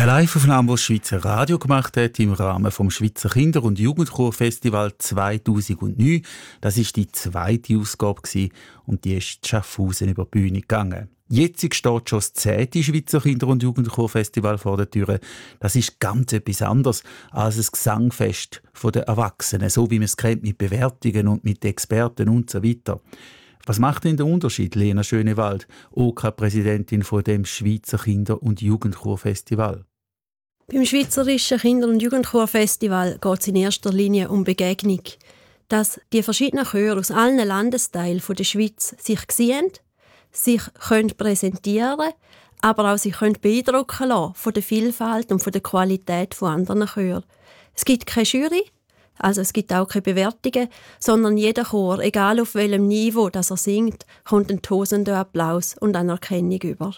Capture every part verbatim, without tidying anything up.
Eine Live-Aufnahme, die das Schweizer Radio gemacht hat im Rahmen vom Schweizer Kinder- und Jugendchorfestival zweitausendneun. Das war die zweite Ausgabe und die ist in Schaffhausen über die Bühne gegangen. Jetzt steht schon das zehnte Schweizer Kinder- und Jugendchorfestival vor der Tür. Das ist ganz etwas anderes als ein Gesangfest der Erwachsenen, so wie man es kennt, mit Bewertungen und mit Experten und so weiter. Was macht denn der Unterschied, Lena Schönewald, O K-Präsidentin von dem Schweizer Kinder- und Jugendchorfestival? Beim Schweizerischen Kinder- und Jugendchorfestival geht es in erster Linie um Begegnung. Dass die verschiedenen Chöre aus allen Landesteilen der Schweiz sich sehen, sich können präsentieren, aber auch sich können beeindrucken lassen von der Vielfalt und von der Qualität von anderen Chören. Es gibt keine Jury, also es gibt auch keine Bewertungen, sondern jeder Chor, egal auf welchem Niveau das er singt, kommt einen tosenden Applaus und Anerkennung über.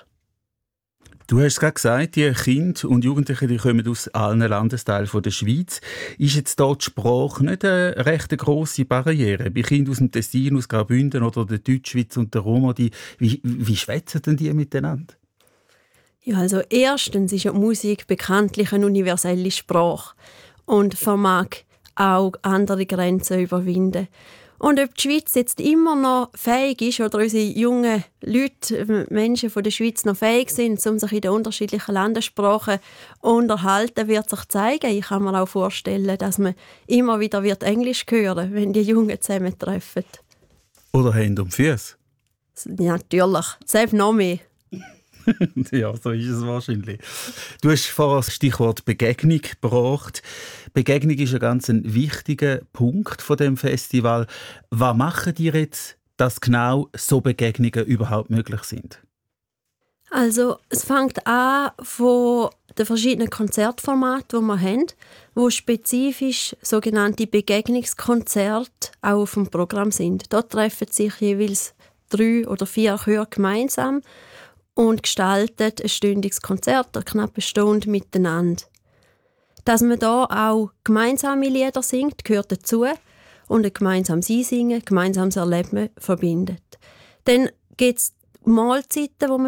Du hast gerade gesagt, die Kinder und Jugendlichen die kommen aus allen Landesteilen der Schweiz. Ist jetzt dort die Sprache nicht eine recht grosse Barriere? Bei Kindern aus dem Tessin, aus Graubünden oder der Deutschschweiz und der Roma, die, wie, wie schwätzen denn die miteinander? Ja, also erstens ist ja die Musik bekanntlich eine universelle Sprache und vermag auch andere Grenzen überwinden. Und ob die Schweiz jetzt immer noch fähig ist oder unsere jungen Leute, Menschen von der Schweiz noch fähig sind, um sich in den unterschiedlichen Landessprachen zu unterhalten, wird sich zeigen. Ich kann mir auch vorstellen, dass man immer wieder wird Englisch hören, wenn die Jungen zusammentreffen. Oder Hände und Füße? Ja, natürlich. Selbst noch mehr. Ja, so ist es wahrscheinlich. Du hast vorhin das Stichwort Begegnung gebracht. Begegnung ist ein ganz ein wichtiger Punkt von dem Festival. Was machen die jetzt, dass genau so Begegnungen überhaupt möglich sind? Also es fängt an von den verschiedenen Konzertformaten, die wir haben, wo spezifisch sogenannte Begegnungskonzerte auch auf dem Programm sind. Dort treffen sich jeweils drei oder vier Chöre gemeinsam und gestalten ein stündiges Konzert, eine knappe Stunde miteinander. Dass man da auch gemeinsame Lieder singt, gehört dazu. Und ein gemeinsames Einsingen, gemeinsames Erleben verbindet. Dann gibt es Mahlzeiten, die man